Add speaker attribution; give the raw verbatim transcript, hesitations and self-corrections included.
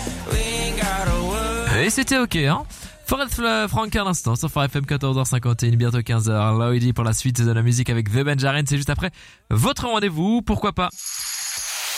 Speaker 1: Et c'était ok, hein. Forest Frank à l'instant sur F M quatorze heures cinquante et un, bientôt quinze heures. Lloydie pour la suite de la musique avec The Benjaren, c'est juste après votre rendez-vous, pourquoi pas.